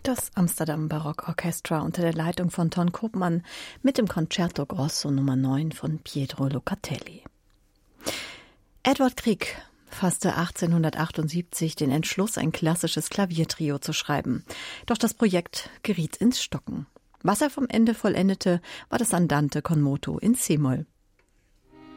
Das Amsterdam Barockorchestra unter der Leitung von Ton Koopman mit dem Concerto Grosso Nummer 9 von Pietro Locatelli. Edward Grieg fasste 1878 den Entschluss, ein klassisches Klaviertrio zu schreiben. Doch das Projekt geriet ins Stocken. Was er vom Ende vollendete, war das Andante con moto in C-Moll.